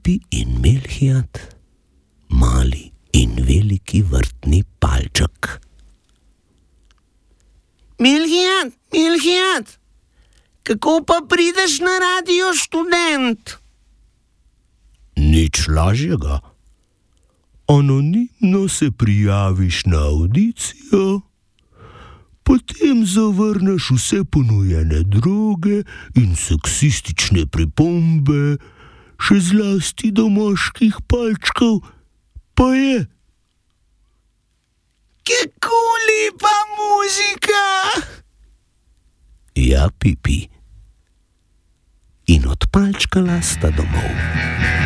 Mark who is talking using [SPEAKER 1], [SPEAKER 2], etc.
[SPEAKER 1] Pipi in Melhiat, mali in veliki vrtni palček.
[SPEAKER 2] Melhiat, kako pa prideš na Radio Študent?
[SPEAKER 1] Nič lažjega. Anonimno se prijaviš na avdicijo, potem zavrneš vse ponujene droge in seksistične pripombe, še zlasti do moških palčkov, pa je.
[SPEAKER 2] Kako lepa muzika!
[SPEAKER 1] Ja, Pipi. In odpalčkala sta domov.